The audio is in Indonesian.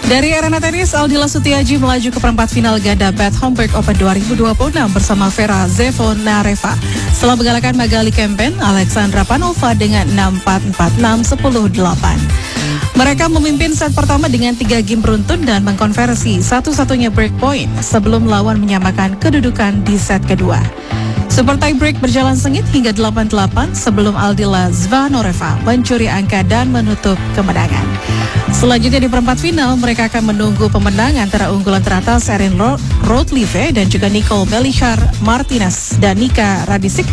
Dari arena tenis, Aldila Sutiaji melaju ke perempat final ganda Bad Homburg Open 2026 bersama Vera Zvonareva. Setelah mengalahkan Magali Kempen, Alexandra Panova dengan 6-4, 4-6, 10-8. Mereka memimpin set pertama dengan 3 game beruntun dan mengkonversi satu-satunya break point sebelum lawan menyamakan kedudukan di set kedua. Super tie break berjalan sengit hingga 8-8 sebelum Aldila Zvonareva mencuri angka dan menutup kemenangan. Selanjutnya di perempat final, mereka akan menunggu pemenang antara unggulan teratas Erin Rothlieve dan juga Nicole Melishar Martinez dan Nika Radicic